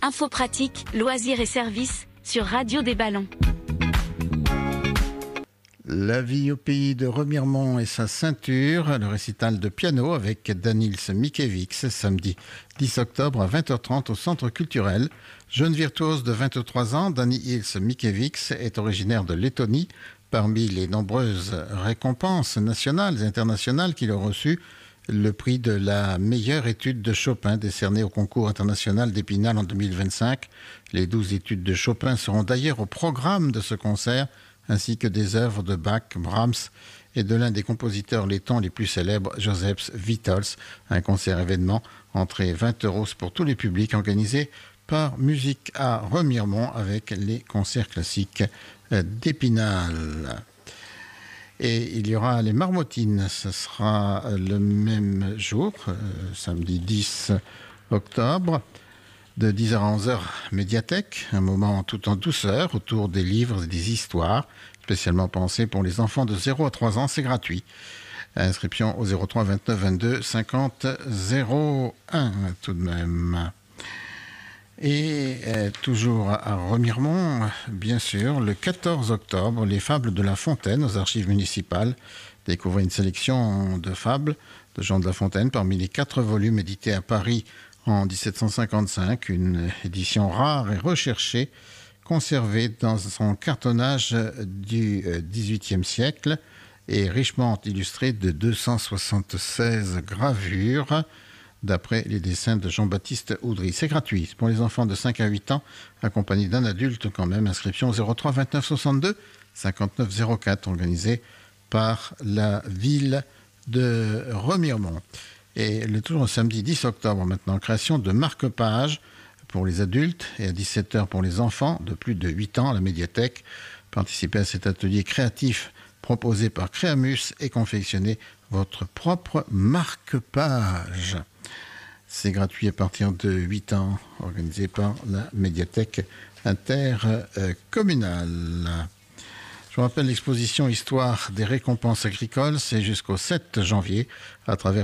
Infos pratiques, loisirs et services sur Radio des Ballons. La vie au pays de Remiremont et sa ceinture, le récital de piano avec Daniils Mickiewicz, samedi 10 octobre à 20h30 au Centre culturel. Jeune virtuose de 23 ans, Daniils Mickiewicz est originaire de Lettonie. Parmi les nombreuses récompenses nationales et internationales qu'il a reçues, le prix de la meilleure étude de Chopin décerné au concours international d'Épinal en 2025. Les 12 études de Chopin seront d'ailleurs au programme de ce concert, ainsi que des œuvres de Bach, Brahms et de l'un des compositeurs lettons les plus célèbres, Joseph Vitols. Un concert événement, entrée 20 € pour tous les publics, organisé par Musique à Remiremont avec les concerts classiques d'Épinal. Et il y aura les Marmottines, ce sera le même jour, samedi 10 octobre, de 10h à 11h, médiathèque, un moment tout en douceur autour des livres et des histoires, spécialement pensés pour les enfants de 0 à 3 ans, c'est gratuit. Inscription au 03 29 22 50 01 tout de même. Et toujours à Remiremont, bien sûr, le 14 octobre, les Fables de La Fontaine aux archives municipales. Découvrez une sélection de fables de Jean de La Fontaine parmi les 4 volumes édités à Paris en 1755, une édition rare et recherchée, conservée dans son cartonnage du XVIIIe siècle et richement illustrée de 276 gravures, d'après les dessins de Jean-Baptiste Oudry. C'est gratuit pour les enfants de 5 à 8 ans, accompagnés d'un adulte quand même. Inscription 03 29 62 59 04, organisée par la ville de Remiremont. Et toujours le samedi 10 octobre maintenant, création de marque-pages pour les adultes et à 17h pour les enfants de plus de 8 ans à la médiathèque. Participez à cet atelier créatif proposé par Créamus et confectionnez votre propre marque-page. C'est gratuit à partir de 8 ans, organisé par la médiathèque intercommunale. Je vous rappelle l'exposition Histoire des récompenses agricoles, c'est jusqu'au 7 janvier à travers